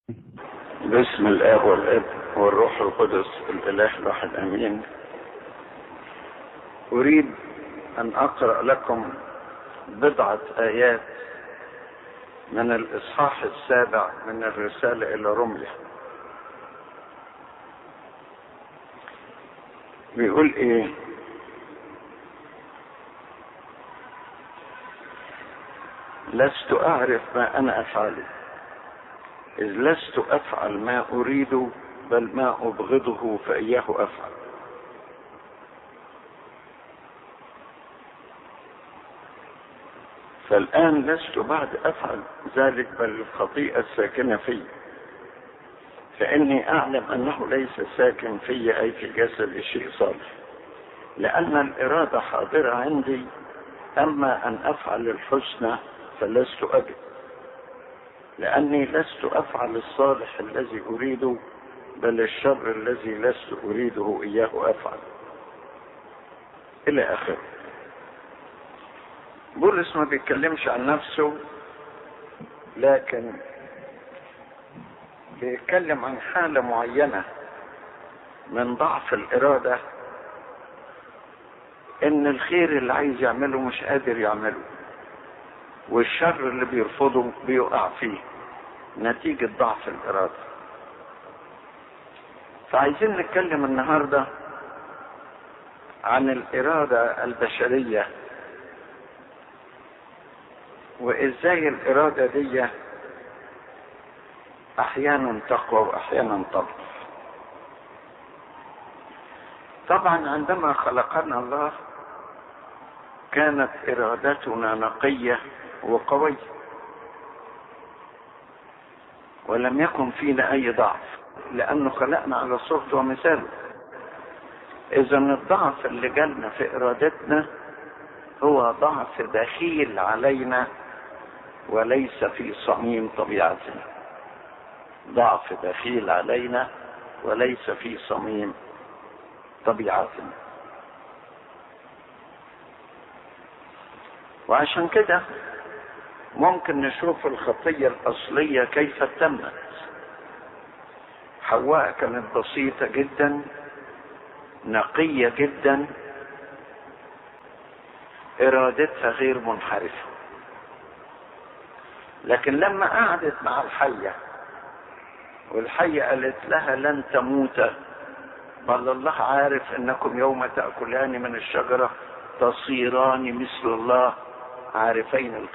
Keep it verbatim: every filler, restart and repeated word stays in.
باسم الاب والابن والروح القدس الاله الواحد امين. اريد ان اقرا لكم بضعه ايات من الاصحاح السابع من الرساله الى روميا. بيقول ايه؟ لست اعرف ما انا افعله، إذ لست أفعل ما أريد بل ما أبغضه فإياه أفعل. فالآن لست بعد أفعل ذلك بل الخطيئة الساكنة في، فإني أعلم أنه ليس ساكن في أي في جسد شيء صالح، لأن الإرادة حاضرة عندي، أما أن أفعل الحسنى فلست أجد، لأني لست أفعل الصالح الذي أريده بل الشر الذي لست أريده إياه أفعل، إلى آخره. بولس ما بيتكلمش عن نفسه، لكن بيتكلم عن حالة معينة من ضعف الإرادة، إن الخير اللي عايز يعمله مش قادر يعمله، والشر اللي بيرفضه بيقع فيه نتيجة ضعف الإرادة. فعايزين نتكلم النهاردة عن الإرادة البشرية، وإزاي الإرادة دي أحيانا تقوى وأحيانا تضعف. طبعا عندما خلقنا الله كانت إرادتنا نقية وقوية، ولم يكن فينا أي ضعف، لأنه خلقنا على صورته ومثاله. إذا الضعف اللي جالنا في إرادتنا هو ضعف دخيل علينا وليس في صميم طبيعتنا. ضعف دخيل علينا وليس في صميم طبيعتنا. وعشان كده ممكن نشوف الخطية الأصلية كيف تمت. حواء كانت بسيطة جدا، نقية جدا، إرادتها غير منحرفة، لكن لما قعدت مع الحية والحية قالت لها لن تموت، بل الله عارف انكم يوم تأكلان من الشجرة تصيران مثل الله عارفين